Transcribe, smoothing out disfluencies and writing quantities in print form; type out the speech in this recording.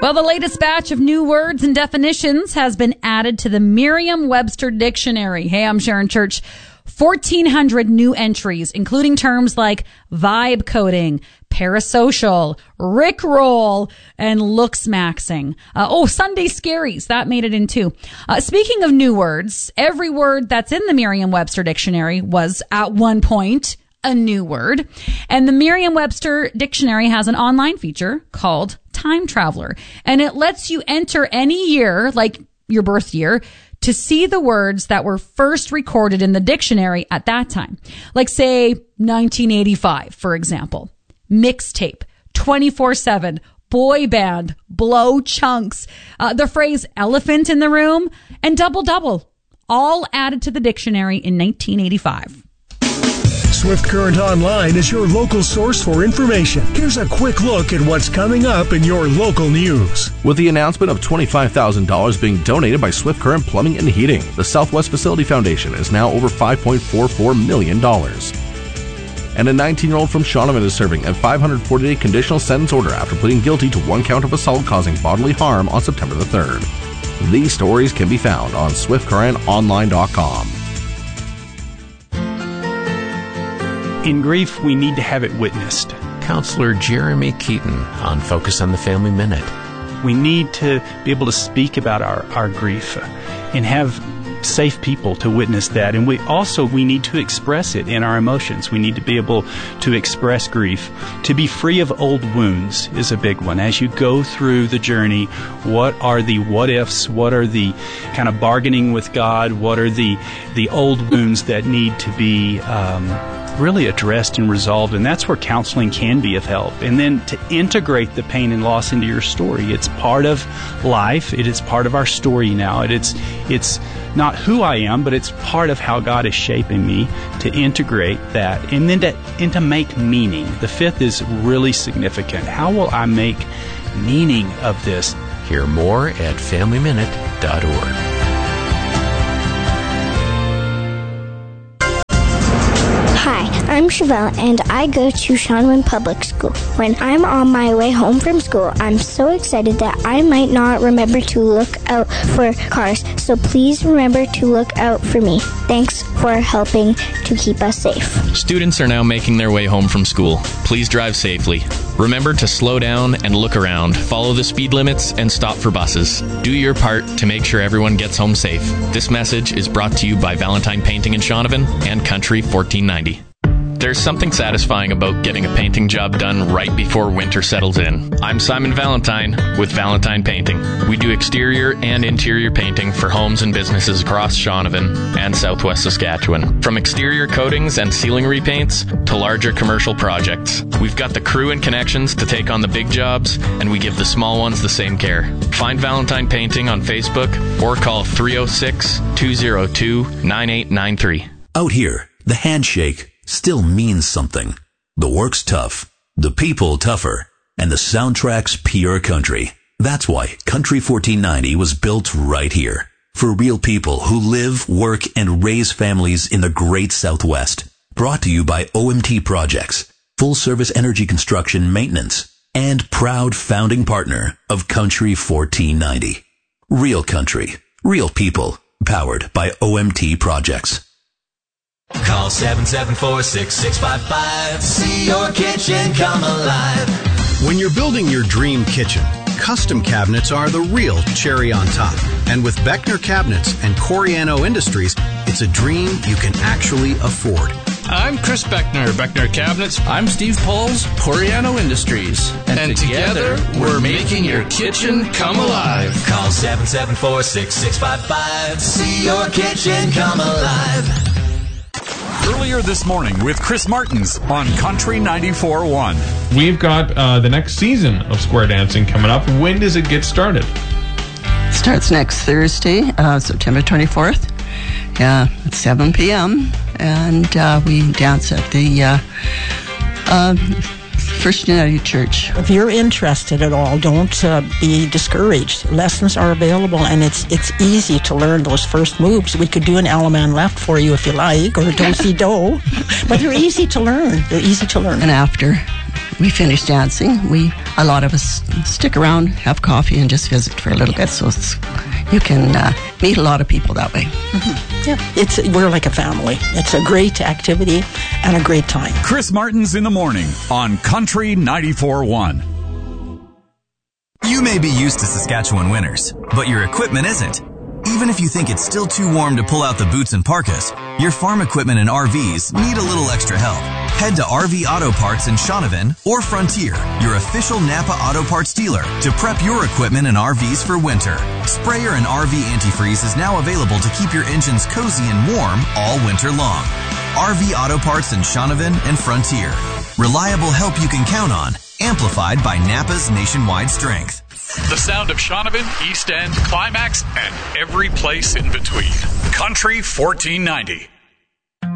Well, the latest batch of new words and definitions has been added to the Merriam-Webster Dictionary. Hey, I'm Sharon Church. 1,400 new entries, including terms like vibe coding, parasocial, rickroll, and looks-maxing. Sunday scaries. That made it in too. Speaking of new words, every word that's in the Merriam-Webster Dictionary was at one point a new word. And the Merriam-Webster Dictionary has an online feature called Time Traveler. And it lets you enter any year, like your birth year, to see the words that were first recorded in the dictionary at that time. Like, say, 1985, for example. Mixtape, 24/7, boy band, blow chunks, the phrase elephant in the room, and double-double, all added to the dictionary in 1985. Swift Current Online is your local source for information. Here's a quick look at what's coming up in your local news. With the announcement of $25,000 being donated by Swift Current Plumbing and Heating, the Southwest Facility Foundation is now over $5.44 million. And a 19-year-old from Shaunavon is serving a 540-day conditional sentence order after pleading guilty to one count of assault causing bodily harm on September the 3rd. These stories can be found on SwiftCurrentOnline.com. In grief, we need to have it witnessed. Counselor Jeremy Keaton on Focus on the Family Minute. We need to be able to speak about our grief and have safe people to witness that. And we need to express it in our emotions. We need to be able to express grief. To be free of old wounds is a big one. As you go through the journey, what are the what ifs? What are the kind of bargaining with God? What are the old wounds that need to be really addressed and resolved? And that's where counseling can be of help. And then to integrate the pain and loss into your story. It's part of life. It is part of our story now. It's not who I am, but it's part of how God is shaping me, to integrate that and then to make meaning. The fifth is really significant. How will I make meaning of this? Hear more at FamilyMinute.org. Hi, I'm Chevelle, and I go to Shaunavon Public School. When I'm on my way home from school, I'm so excited that I might not remember to look out for cars, so please remember to look out for me. Thanks for helping to keep us safe. Students are now making their way home from school. Please drive safely. Remember to slow down and look around, follow the speed limits, and stop for buses. Do your part to make sure everyone gets home safe. This message is brought to you by Valentine Painting in Shaunavon and Country 1490. There's something satisfying about getting a painting job done right before winter settles in. I'm Simon Valentine with Valentine Painting. We do exterior and interior painting for homes and businesses across Shaunavon and southwest Saskatchewan. From exterior coatings and ceiling repaints to larger commercial projects. We've got the crew and connections to take on the big jobs, and we give the small ones the same care. Find Valentine Painting on Facebook or call 306-202-9893. Out here, the handshake still means something. The work's tough, the people tougher, and the soundtrack's pure country. That's why Country 1490 was built right here. For real people who live, work, and raise families in the great Southwest. Brought to you by OMT Projects, full-service energy construction maintenance, and proud founding partner of Country 1490. Real country, real people, powered by OMT Projects. Call 774-6655. See your kitchen come alive. When you're building your dream kitchen, custom cabinets are the real cherry on top. And with Beckner Cabinets and Coriano Industries, it's a dream you can actually afford. I'm Chris Beckner, Beckner Cabinets. I'm Steve Pauls, Coriano Industries. And together, we're making your kitchen come alive. Call 774-6655. See your kitchen come alive. Earlier this morning with Chris Martins on Country 94.1. We've got the next season of Square Dancing coming up. When does it get started? It starts next Thursday, September 24th, at 7 p.m. And we dance at the First United Church. If you're interested at all, don't be discouraged. Lessons are available, and it's easy to learn those first moves. We could do an Alaman left for you if you like, or do-si-do, but they're easy to learn. And after. we finish dancing, a lot of us stick around, have coffee, and just visit for a little bit. So you can meet a lot of people that way. Yeah, we're like a family. It's a great activity and a great time. Chris Martin's in the morning on Country 94.1. You may be used to Saskatchewan winters, but your equipment isn't. Even if you think it's still too warm to pull out the boots and parkas, your farm equipment and RVs need a little extra help. Head to RV Auto Parts in Shaunavon or Frontier, your official Napa Auto Parts dealer, to prep your equipment and RVs for winter. Sprayer and RV antifreeze is now available to keep your engines cozy and warm all winter long. RV Auto Parts in Shaunavon and Frontier. Reliable help you can count on, amplified by Napa's nationwide strength. The sound of Shaunavon, East End, Climax, and every place in between. Country 1490.